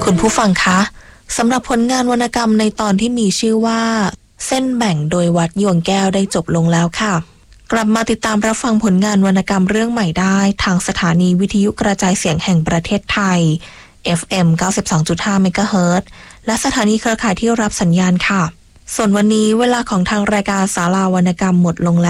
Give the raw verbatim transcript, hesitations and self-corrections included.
คุณผู้ฟังคะสำหรับผลงานวรรณกรรมในตอนที่มีชื่อว่าเส้นแบ่งโดยวัดยวงแก้วได้จบลงแล้วค่ะกลับมาติดตามรับฟังผลงานวรรณกรรมเรื่องใหม่ได้ทางสถานีวิทยุกระจายเสียงแห่งประเทศไทย เอฟ เอ็ม เก้าสิบสองจุดห้า เมกะเฮิรตซ์และสถานีเครือข่ายที่รับสัญญาณค่ะส่วนวันนี้เวลาของทางรายการศาลาวรรณกรรมหมดลงแล้ว